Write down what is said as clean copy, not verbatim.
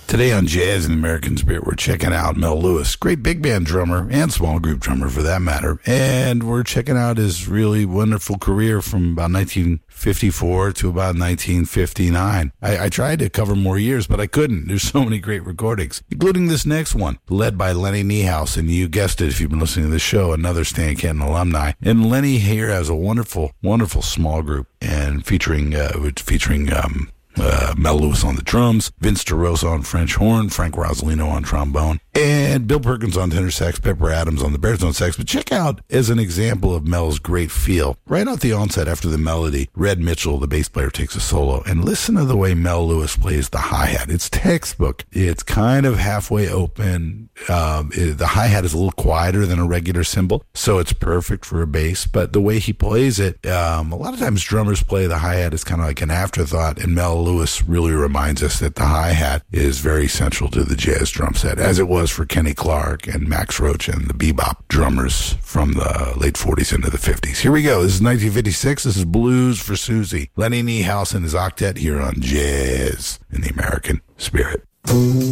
Today on Jazz in the American Spirit, we're checking out Mel Lewis, great big band drummer and small group drummer for that matter. And we're checking out his really wonderful career from about 1954 to about 1959. I tried to cover more years, but I couldn't. There's so many great recordings, including this next one, led by Lenny Niehaus. And you guessed it if you've been listening to the show, another Stan Kenton alumni. And Lenny here has a wonderful, wonderful small group and featuring Mel Lewis on the drums, Vince DeRosa on French horn, Frank Rosolino on trombone, and Bill Perkins on tenor sax, Pepper Adams on the baritone sax. But check out, as an example of Mel's great feel, right off the onset after the melody, Red Mitchell, the bass player, takes a solo, and listen to the way Mel Lewis plays the hi-hat. It's textbook. It's kind of halfway open. The hi-hat is a little quieter than a regular cymbal, so it's perfect for a bass, but the way he plays it, a lot of times drummers play the hi-hat as kind of like an afterthought, and Mel Lewis really reminds us that the hi-hat is very central to the jazz drum set, as it was for Kenny Clark and Max Roach and the bebop drummers from the late 40s into the 50s. Here we go. This is 1956. This is Blues for Susie. Lenny Niehaus and his octet here on Jazz in the American Spirit.